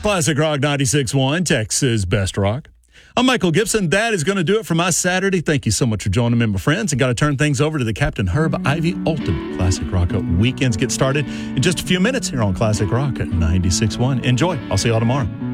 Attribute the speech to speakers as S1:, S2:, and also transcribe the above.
S1: Classic Rock 96.1, Texas Best Rock. I'm Michael Gibson. That is going to do it for my Saturday. Thank you so much for joining me, my friends. And got to turn things over to the Captain Herb Ivy Ultimate Classic Rock Weekends get started in just a few minutes here on Classic Rock at 96.1. Enjoy. I'll see you all tomorrow.